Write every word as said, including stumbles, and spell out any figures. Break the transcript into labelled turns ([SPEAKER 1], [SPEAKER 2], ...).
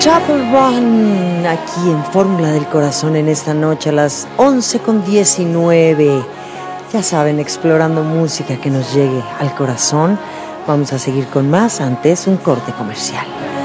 [SPEAKER 1] Chapel Run, aquí en Fórmula del Corazón en esta noche a las once con diecinueve. Ya saben, explorando música que nos llegue al corazón. Vamos a seguir con más, antes un corte comercial.